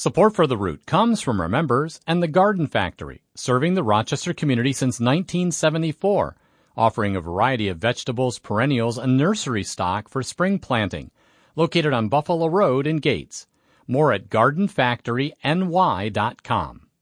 Support for The Root comes from our members and the Garden Factory, serving the Rochester community since 1974, offering a variety of vegetables, perennials, and nursery stock for spring planting. Located on Buffalo Road in Gates. More at gardenfactoryny.com.